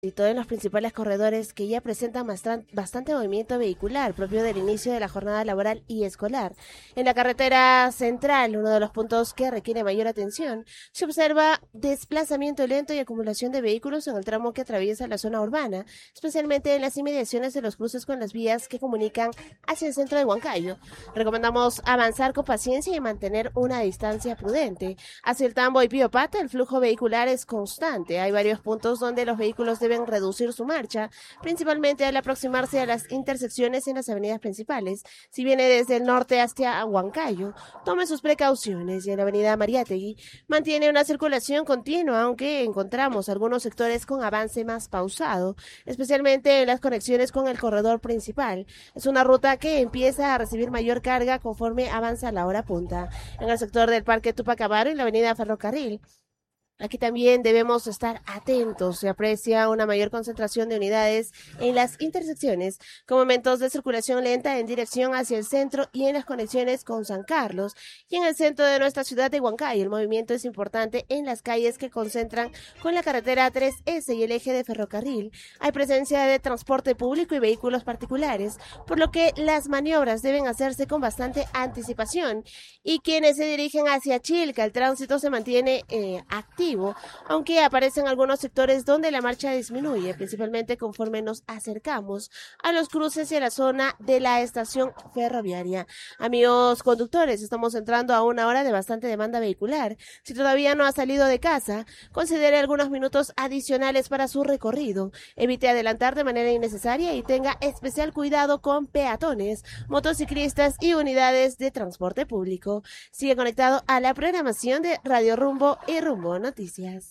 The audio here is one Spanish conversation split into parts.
En los principales corredores que ya presentan bastante movimiento vehicular, propio del inicio de la jornada laboral y escolar. En la carretera central, uno de los puntos que requiere mayor atención, se observa desplazamiento lento y acumulación de vehículos en el tramo que atraviesa la zona urbana, especialmente en las inmediaciones de los cruces con las vías que comunican hacia el centro de Huancayo. Recomendamos avanzar con paciencia y mantener una distancia prudente. Hacia el Tambo y Pío Pato, el flujo vehicular es constante. Hay varios puntos donde los vehículos deben reducir su marcha, principalmente al aproximarse a las intersecciones en las avenidas principales. Si viene desde el norte hacia Huancayo, tome sus precauciones. Y en la avenida Mariátegui mantiene una circulación continua, aunque encontramos algunos sectores con avance más pausado, especialmente en las conexiones con el corredor principal. Es una ruta que empieza a recibir mayor carga conforme avanza la hora punta. En el sector del Parque Túpac Amaru y la avenida Ferrocarril, aquí también debemos estar atentos. Se aprecia una mayor concentración de unidades en las intersecciones, con momentos de circulación lenta en dirección hacia el centro y en las conexiones con San Carlos. Y en el centro de nuestra ciudad de Huancayo, el movimiento es importante en las calles que concentran con la carretera 3S y el eje de ferrocarril. Hay presencia de transporte público y vehículos particulares, por lo que las maniobras deben hacerse con bastante anticipación. Y quienes se dirigen hacia Chilca, el tránsito se mantiene activo, aunque aparecen algunos sectores donde la marcha disminuye, principalmente conforme nos acercamos a los cruces y a la zona de la estación ferroviaria. Amigos conductores, estamos entrando a una hora de bastante demanda vehicular. Si todavía no ha salido de casa, considere algunos minutos adicionales para su recorrido. Evite adelantar de manera innecesaria y tenga especial cuidado con peatones, motociclistas y unidades de transporte público. Sigue conectado a la programación de Radio Rumbo y Rumbo Noticias.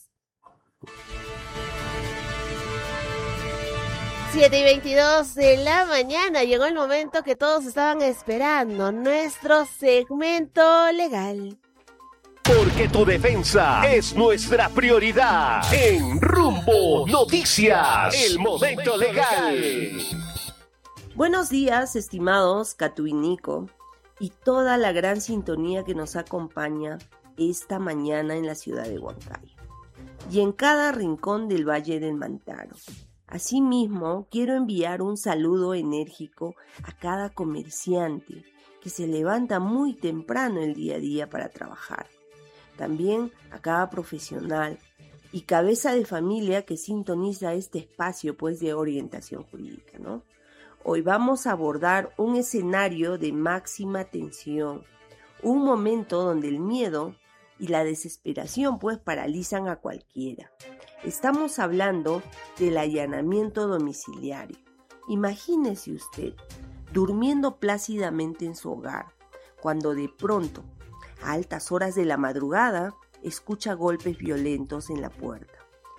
7:22 de la mañana, llegó el momento que todos estaban esperando, nuestro segmento legal. Porque tu defensa es nuestra prioridad. En Rumbo Noticias, el momento legal. Buenos días, estimados Catuinico y toda la gran sintonía que nos acompaña esta mañana en la ciudad de Huancayo y en cada rincón del Valle del Mantaro. Asimismo, quiero enviar un saludo enérgico a cada comerciante que se levanta muy temprano el día a día para trabajar. También a cada profesional y cabeza de familia que sintoniza este espacio de orientación jurídica, ¿no? Hoy vamos a abordar un escenario de máxima tensión, un momento donde el miedo y la desesperación paralizan a cualquiera. Estamos hablando del allanamiento domiciliario. Imagínese usted durmiendo plácidamente en su hogar, cuando de pronto, a altas horas de la madrugada, escucha golpes violentos en la puerta.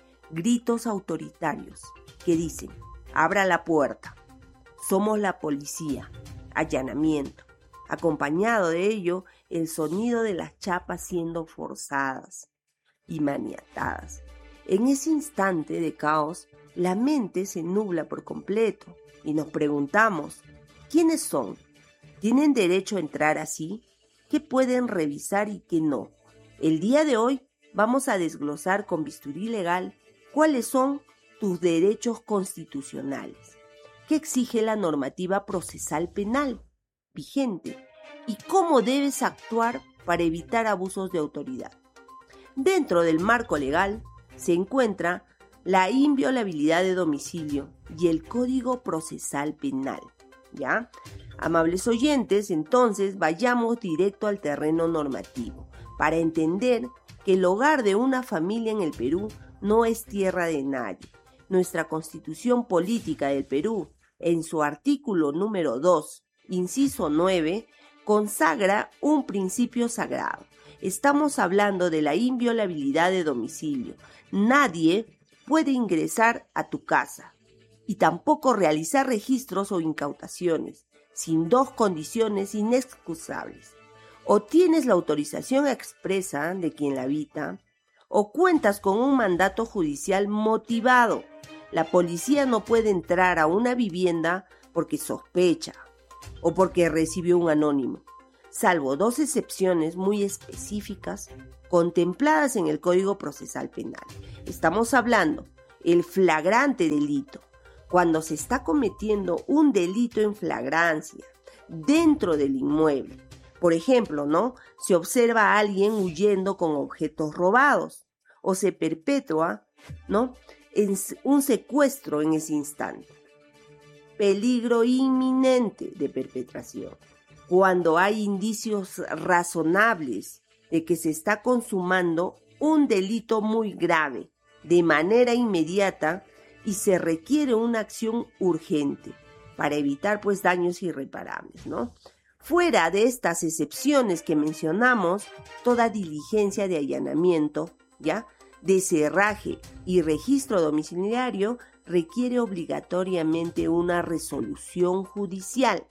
Gritos autoritarios que dicen: abra la puerta, somos la policía, allanamiento. Acompañado de ello, el sonido de las chapas siendo forzadas y maniatadas. En ese instante de caos, la mente se nubla por completo y nos preguntamos: ¿quiénes son? ¿Tienen derecho a entrar así? ¿Qué pueden revisar y qué no? El día de hoy vamos a desglosar con bisturí legal cuáles son tus derechos constitucionales, qué exige la normativa procesal penal vigente y cómo debes actuar para evitar abusos de autoridad. Dentro del marco legal se encuentra la inviolabilidad de domicilio y el Código Procesal Penal. ¿Ya? Amables oyentes, entonces vayamos directo al terreno normativo para entender que el hogar de una familia en el Perú no es tierra de nadie. Nuestra Constitución Política del Perú, en su artículo número 2, inciso 9, consagra un principio sagrado. Estamos hablando de la inviolabilidad de domicilio. Nadie puede ingresar a tu casa y tampoco realizar registros o incautaciones sin dos condiciones inexcusables. O tienes la autorización expresa de quien la habita, o cuentas con un mandato judicial motivado. La policía no puede entrar a una vivienda porque sospecha o porque recibió un anónimo, salvo dos excepciones muy específicas contempladas en el Código Procesal Penal. Estamos hablando el flagrante delito. Cuando se está cometiendo un delito en flagrancia dentro del inmueble, por ejemplo, ¿no?, se observa a alguien huyendo con objetos robados o se perpetúa, ¿no?, un secuestro en ese instante. Peligro inminente de perpetración. Cuando hay indicios razonables de que se está consumando un delito muy grave de manera inmediata y se requiere una acción urgente para evitar pues daños irreparables, ¿no? Fuera de estas excepciones que mencionamos, toda diligencia de allanamiento, ¿ya?, de cerraje y registro domiciliario requiere obligatoriamente una resolución judicial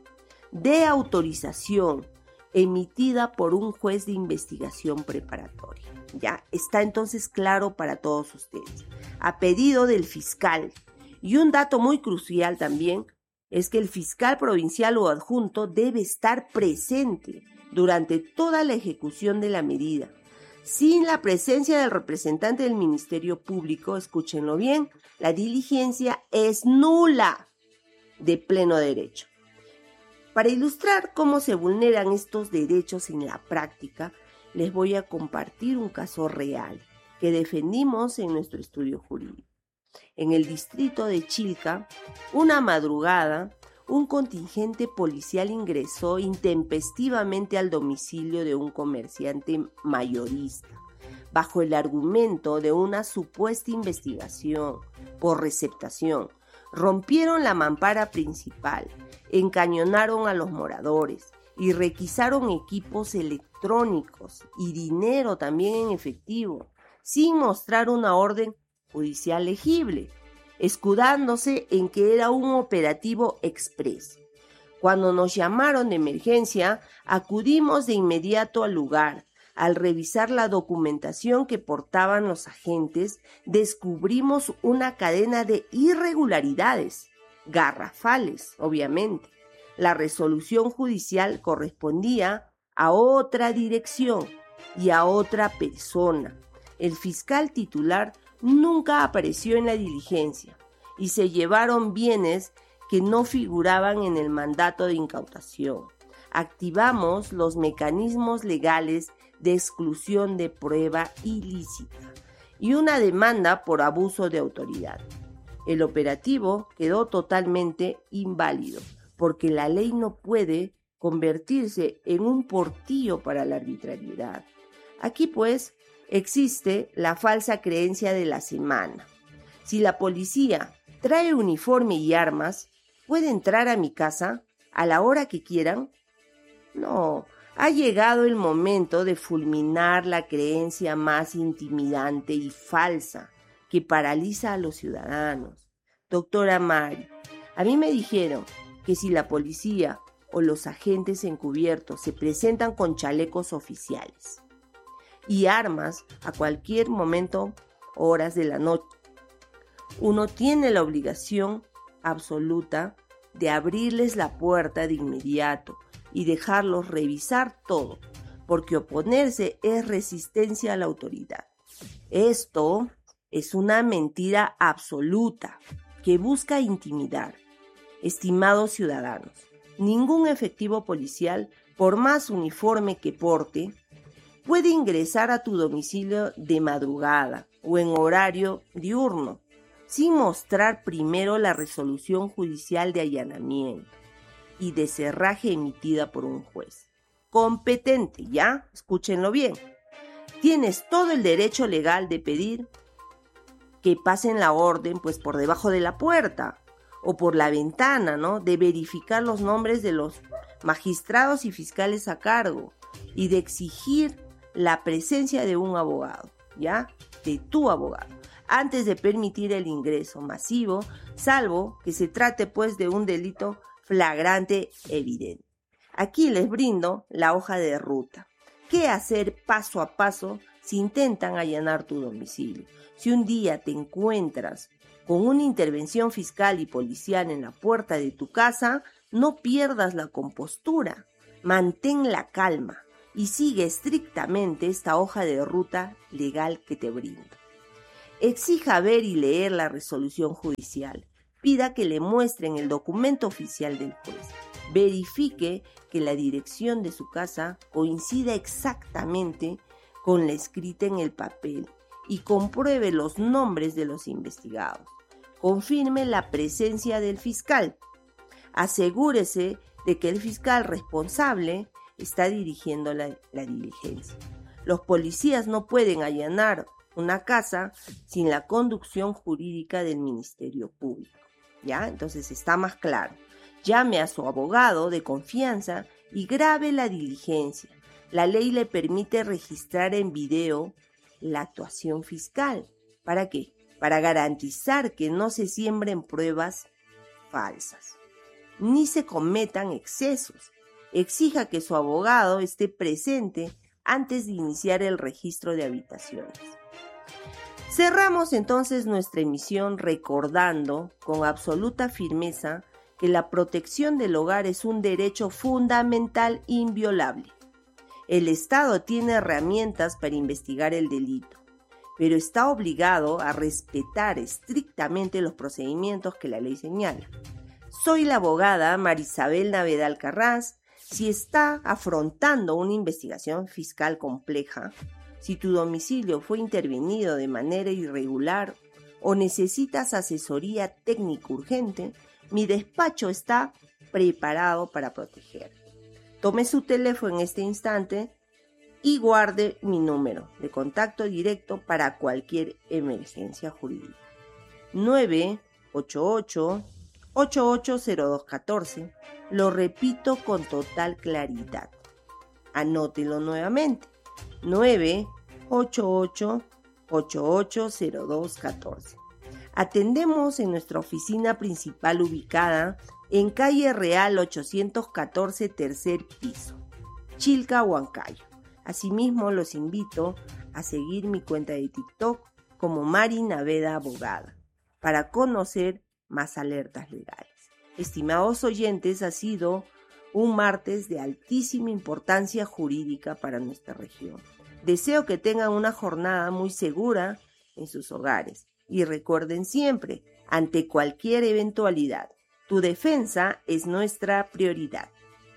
de autorización emitida por un juez de investigación preparatoria. Ya está entonces claro para todos ustedes. A pedido del fiscal. Y un dato muy crucial también es que el fiscal provincial o adjunto debe estar presente durante toda la ejecución de la medida. Sin la presencia del representante del Ministerio Público, escúchenlo bien, la diligencia es nula de pleno derecho. Para ilustrar cómo se vulneran estos derechos en la práctica, les voy a compartir un caso real que defendimos en nuestro estudio jurídico. En el distrito de Chilca, una madrugada, un contingente policial ingresó intempestivamente al domicilio de un comerciante mayorista, bajo el argumento de una supuesta investigación por receptación. Rompieron la mampara principal, encañonaron a los moradores y requisaron equipos electrónicos y dinero también en efectivo, sin mostrar una orden judicial legible, escudándose en que era un operativo exprés. Cuando nos llamaron de emergencia, acudimos de inmediato al lugar. Al revisar la documentación que portaban los agentes, descubrimos una cadena de irregularidades, garrafales, obviamente. La resolución judicial correspondía a otra dirección y a otra persona. El fiscal titular nunca apareció en la diligencia y se llevaron bienes que no figuraban en el mandato de incautación. Activamos los mecanismos legales de exclusión de prueba ilícita y una demanda por abuso de autoridad. El operativo quedó totalmente inválido porque la ley no puede convertirse en un portillo para la arbitrariedad. Aquí pues existe la falsa creencia de la semana. Si la policía trae uniforme y armas, ¿puede entrar a mi casa a la hora que quieran? No, ha llegado el momento de fulminar la creencia más intimidante y falsa que paraliza a los ciudadanos. Doctora Mari, a mí me dijeron que si la policía o los agentes encubiertos se presentan con chalecos oficiales y armas a cualquier momento, horas de la noche, uno tiene la obligación absoluta de abrirles la puerta de inmediato y dejarlos revisar todo, porque oponerse es resistencia a la autoridad. Esto es una mentira absoluta que busca intimidar. Estimados ciudadanos, ningún efectivo policial, por más uniforme que porte, puede ingresar a tu domicilio de madrugada o en horario diurno, sin mostrar primero la resolución judicial de allanamiento y de cerraje emitida por un juez competente, ¿ya? Escúchenlo bien. Tienes todo el derecho legal de pedir que pasen la orden, pues, por debajo de la puerta o por la ventana, ¿no? De verificar los nombres de los magistrados y fiscales a cargo y de exigir la presencia de un abogado, ¿ya? De tu abogado, antes de permitir el ingreso masivo, salvo que se trate, pues, de un delito flagrante evidente. Aquí les brindo la hoja de ruta. ¿Qué hacer paso a paso si intentan allanar tu domicilio? Si un día te encuentras con una intervención fiscal y policial en la puerta de tu casa, no pierdas la compostura, mantén la calma y sigue estrictamente esta hoja de ruta legal que te brindo. Exija ver y leer la resolución judicial. Pida que le muestren el documento oficial del juez. Verifique que la dirección de su casa coincida exactamente con la escrita en el papel y compruebe los nombres de los investigados. Confirme la presencia del fiscal. Asegúrese de que el fiscal responsable está dirigiendo la diligencia. Los policías no pueden allanar una casa sin la conducción jurídica del Ministerio Público. ¿Ya? Entonces está más claro. Llame a su abogado de confianza y grabe la diligencia. La ley le permite registrar en video la actuación fiscal. ¿Para qué? Para garantizar que no se siembren pruebas falsas, ni se cometan excesos. Exija que su abogado esté presente antes de iniciar el registro de habitaciones. Cerramos entonces nuestra emisión recordando con absoluta firmeza que la protección del hogar es un derecho fundamental inviolable. El Estado tiene herramientas para investigar el delito, pero está obligado a respetar estrictamente los procedimientos que la ley señala. Soy la abogada Marisabel Navedal Carrás. Si está afrontando una investigación fiscal compleja, si tu domicilio fue intervenido de manera irregular o necesitas asesoría técnica urgente, mi despacho está preparado para proteger. Tome su teléfono en este instante y guarde mi número de contacto directo para cualquier emergencia jurídica. 988-880214. Lo repito con total claridad. Anótelo nuevamente. 988-880214. Atendemos en nuestra oficina principal ubicada en calle Real 814, tercer piso, Chilca, Huancayo. Asimismo, los invito a seguir mi cuenta de TikTok como Mari Naveda Abogada para conocer más alertas legales. Estimados oyentes, ha sido un martes de altísima importancia jurídica para nuestra región. Deseo que tengan una jornada muy segura en sus hogares y recuerden siempre, ante cualquier eventualidad, tu defensa es nuestra prioridad.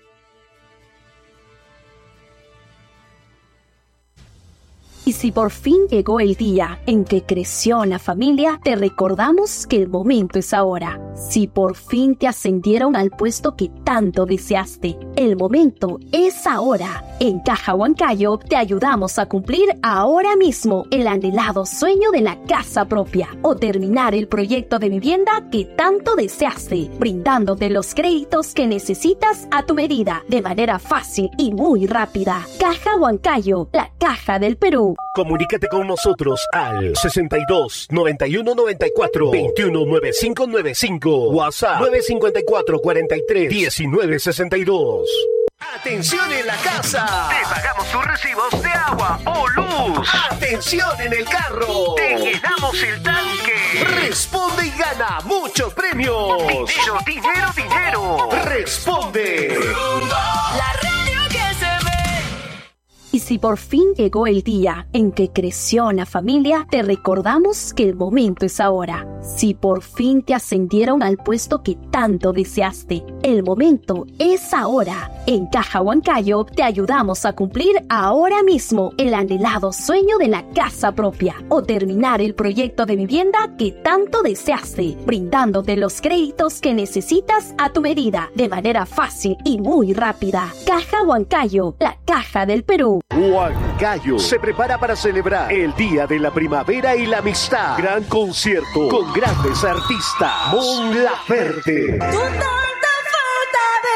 Y si por fin llegó el día en que creció la familia, te recordamos que el momento es ahora. Si por fin te ascendieron al puesto que tanto deseaste, el momento es ahora. En Caja Huancayo te ayudamos a cumplir ahora mismo el anhelado sueño de la casa propia o terminar el proyecto de vivienda que tanto deseaste, brindándote los créditos que necesitas a tu medida, de manera fácil y muy rápida. Caja Huancayo, la caja del Perú. Comunícate con nosotros al 62 91 94 21 95 95, WhatsApp 954 43 19 62. ¡Atención en la casa! Te pagamos tus recibos de agua o luz. ¡Atención en el carro! Te llenamos el tanque. Responde y gana muchos premios. Dinero, dinero, dinero. Responde. La radio que se ve. Y si por fin llegó el día en que creció la familia, te recordamos que el momento es ahora. Si por fin te ascendieron al puesto que tanto deseaste, el momento es ahora. En Caja Huancayo te ayudamos a cumplir ahora mismo el anhelado sueño de la casa propia o terminar el proyecto de vivienda que tanto deseaste, brindándote los créditos que necesitas a tu medida, de manera fácil y muy rápida. Caja Huancayo, la caja del Perú. Huancayo se prepara para celebrar el Día de la Primavera y la Amistad. Gran concierto con grandes artistas. Mon Laferte. Tu tanta falta de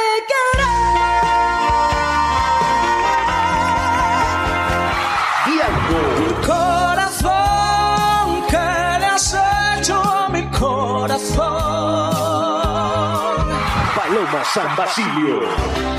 querer. Diango. Mi corazón, ¿qué le has hecho a mi corazón? Paloma San Basilio.